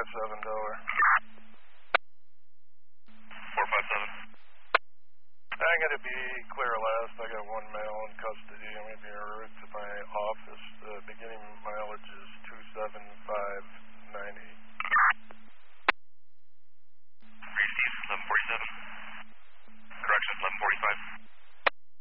457 Delaware. 457. I'm going to be clear last. I got one male in custody. I'm going to be en route.